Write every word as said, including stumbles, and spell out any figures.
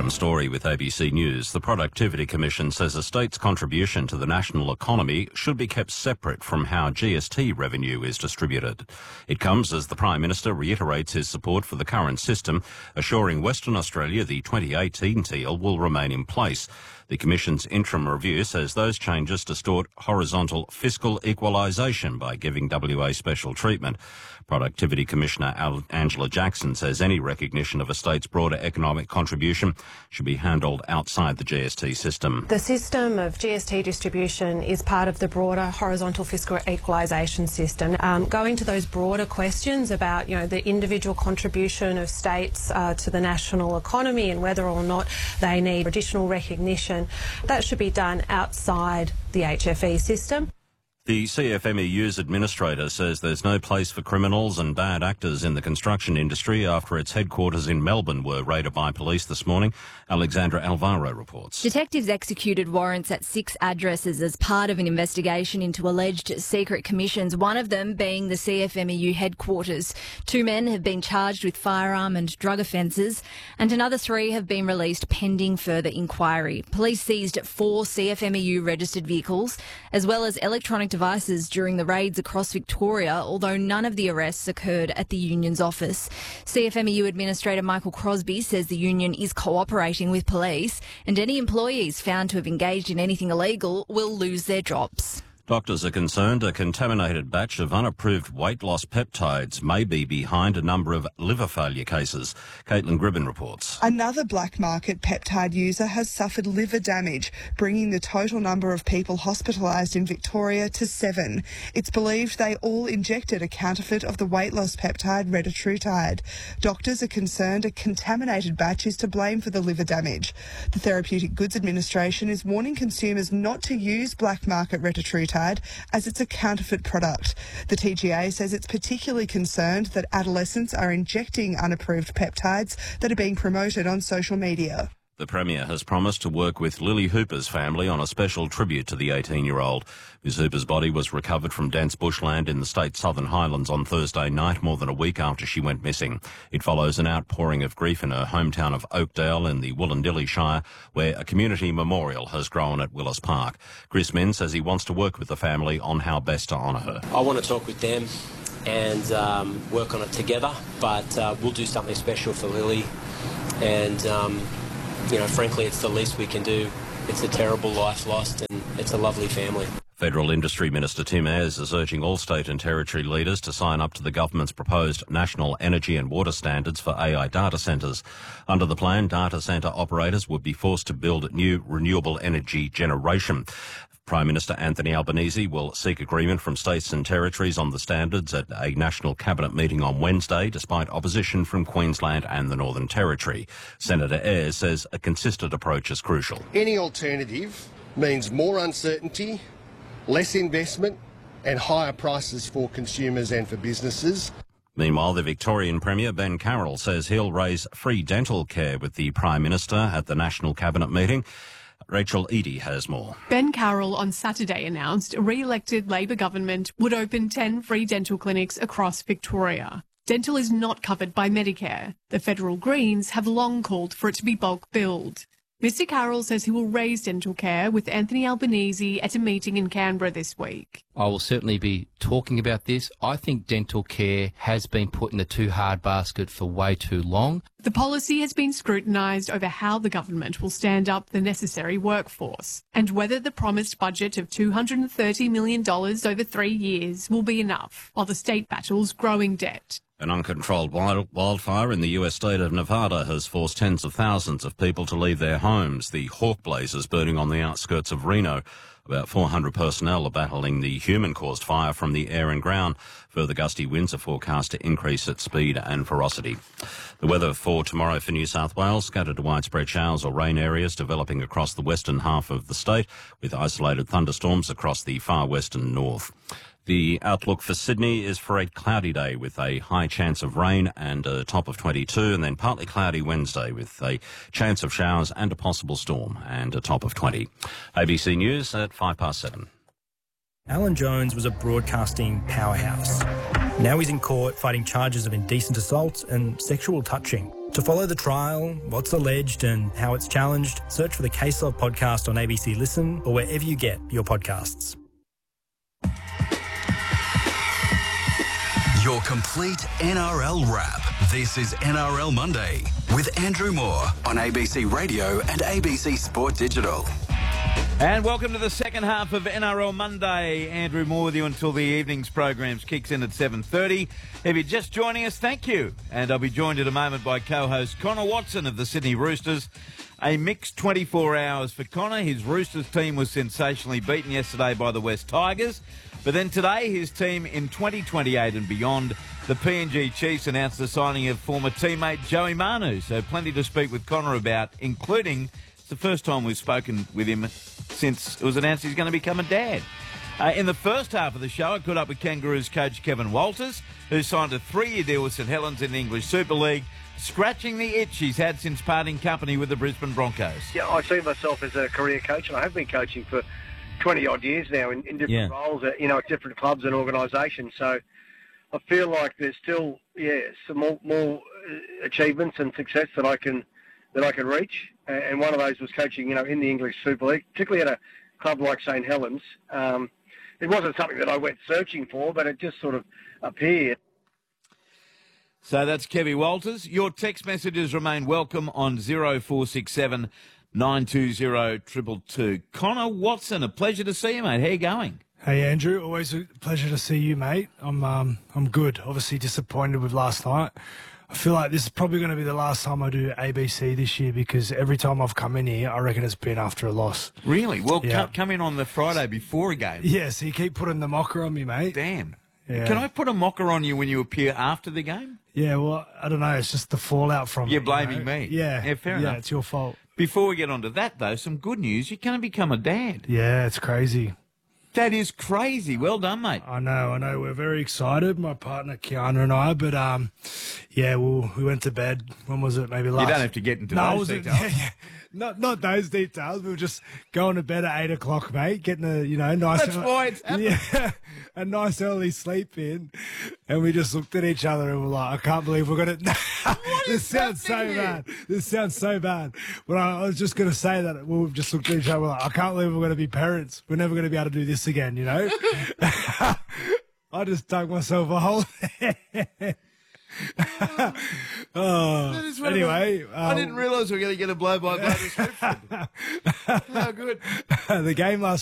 Adam Story with A B C News. The Productivity Commission says a state's contribution to the national economy should be kept separate from how G S T revenue is distributed. It comes as the Prime Minister reiterates his support for the current system, assuring Western Australia the twenty eighteen deal will remain in place. The Commission's interim review says those changes distort horizontal fiscal equalisation by giving W A special treatment. Productivity Commissioner Al- Angela Jackson says any recognition of a state's broader economic contribution should be handled outside the G S T system. The system of G S T distribution is part of the broader horizontal fiscal equalisation system. Um, going to those broader questions about, you know, the individual contribution of states uh, to the national economy and whether or not they need additional recognition, that should be done outside the H F E system. The C F M E U's administrator says there's no place for criminals and bad actors in the construction industry after its headquarters in Melbourne were raided by police this morning. Alexandra Alvaro reports. Detectives executed warrants at six addresses as part of an investigation into alleged secret commissions, one of them being the C F M E U headquarters. Two men have been charged with firearm and drug offences, and another three have been released pending further inquiry. Police seized four C F M E U registered vehicles, as well as electronic devices during the raids across Victoria, although none of the arrests occurred at the union's office. C F M E U Administrator Michael Crosby says the union is cooperating with police, and any employees found to have engaged in anything illegal will lose their jobs. Doctors are concerned a contaminated batch of unapproved weight loss peptides may be behind a number of liver failure cases. Caitlin Gribben reports. Another black market peptide user has suffered liver damage, bringing the total number of people hospitalised in Victoria to seven. It's believed they all injected a counterfeit of the weight loss peptide retatrutide. Doctors are concerned a contaminated batch is to blame for the liver damage. The Therapeutic Goods Administration is warning consumers not to use black market retatrutide as it's a counterfeit product. The T G A says it's particularly concerned that adolescents are injecting unapproved peptides that are being promoted on social media. The Premier has promised to work with Lily Hooper's family on a special tribute to the eighteen-year-old. Miz Hooper's body was recovered from dense bushland in the state's Southern Highlands on Thursday night, more than a week after she went missing. It follows an outpouring of grief in her hometown of Oakdale in the Wollondilly Shire, where a community memorial has grown at Willis Park. Chris Min says he wants to work with the family on how best to honour her. I want to talk with them and um, work on it together, but uh, we'll do something special for Lily, and um, you know, frankly, it's the least we can do. It's a terrible life lost, and it's a lovely family. Federal Industry Minister Tim Ayres is urging all state and territory leaders to sign up to the government's proposed national energy and water standards for A I data centres. Under the plan, data centre operators would be forced to build new renewable energy generation. Prime Minister Anthony Albanese will seek agreement from states and territories on the standards at a National Cabinet meeting on Wednesday, despite opposition from Queensland and the Northern Territory. Senator Ayres says a consistent approach is crucial. Any alternative means more uncertainty, less investment and higher prices for consumers and for businesses. Meanwhile, the Victorian Premier, Ben Carroll, says he'll raise free dental care with the Prime Minister at the National Cabinet meeting. Rachel Eadie has more. Ben Carroll on Saturday announced a re-elected Labor government would open ten free dental clinics across Victoria. Dental is not covered by Medicare. The federal Greens have long called for it to be bulk billed. Mister Carroll says he will raise dental care with Anthony Albanese at a meeting in Canberra this week. I will certainly be talking about this. I think dental care has been put in the too hard basket for way too long. The policy has been scrutinised over how the government will stand up the necessary workforce and whether the promised budget of two hundred thirty million dollars over three years will be enough while the state battles growing debt. An uncontrolled wild wildfire in the U S state of Nevada has forced tens of thousands of people to leave their homes. The hawk blaze is burning on the outskirts of Reno. About four hundred personnel are battling the human-caused fire from the air and ground. Further gusty winds are forecast to increase its speed and ferocity. The weather for tomorrow for New South Wales: scattered to widespread showers or rain areas developing across the western half of the state, with isolated thunderstorms across the far western north. The outlook for Sydney is for a cloudy day with a high chance of rain and a top of twenty-two, and then partly cloudy Wednesday with a chance of showers and a possible storm and a top of twenty. A B C News at five past seven. Alan Jones was a broadcasting powerhouse. Now he's in court fighting charges of indecent assault and sexual touching. To follow the trial, what's alleged and how it's challenged, search for the Case Law podcast on A B C Listen or wherever you get your podcasts. Your complete N R L wrap. This is N R L Monday with Andrew Moore on A B C Radio and A B C Sport Digital. And welcome to the second half of N R L Monday. Andrew Moore with you until the evening's programs kicks in at seven thirty. If you're just joining us, thank you. And I'll be joined in a moment by co-host Connor Watson of the Sydney Roosters. A mixed twenty-four hours for Connor. His Roosters team was sensationally beaten yesterday by the West Tigers. But then today, his team in twenty twenty-eight and beyond, the P N G Chiefs announced the signing of former teammate Joey Manu. So plenty to speak with Connor about, including it's the first time we've spoken with him since it was announced he's going to become a dad. Uh, in the first half of the show, I caught up with Kangaroos coach Kevin Walters, who signed a three-year deal with St Helens in the English Super League, scratching the itch he's had since parting company with the Brisbane Broncos. Yeah, I see myself as a career coach, and I have been coaching for twenty-odd years now in, in different Yeah. roles, you know, at different clubs and organisations. So I feel like there's still, yeah, some more, more achievements and success that I can that I can reach. And one of those was coaching, you know, in the English Super League, particularly at a club like St Helens. Um, it wasn't something that I went searching for, but it just sort of appeared. So that's Kevin Walters. Your text messages remain welcome on zero four six seven nine two zero two two two. Connor Watson, a pleasure to see you, mate. How you going? Hey, Andrew. Always a pleasure to see you, mate. I'm um, I'm good. Obviously disappointed with last night. I feel like this is probably going to be the last time I do A B C this year because every time I've come in here, I reckon it's been after a loss. Really? Well, Yeah. come, come in on the Friday before a game. Yeah, so you keep putting the mocker on me, mate. Damn. Yeah. Can I put a mocker on you when you appear after the game? Yeah, well, I don't know. It's just the fallout from You're it, blaming you know? me. Yeah. Yeah, fair yeah, enough. it's your fault. Before we get on to that, though, some good news. You're going to become a dad. Yeah, it's crazy. That is crazy. Well done, mate. I know, I know. We're very excited, my partner Kiana and I. But um, yeah, we we went to bed. When was it? Maybe last. You don't have to get into no, those it was details. Yeah, yeah. Not not those details. We were just going to bed at eight o'clock, mate. Getting a you know nice. That's why it's happening. Yeah, a nice early sleep in, and we just looked at each other and we're like, I can't believe we're gonna. This sounds so happening here? bad. This sounds so bad. But I, I was just gonna say that we just looked at each other. We're like, I can't believe we're gonna be parents. We're never gonna be able to do this again. You know. I just dug myself a hole. Oh, That is one of anyway, the- I um, didn't realise we were going to get a blow-by-blow description. How good. the game last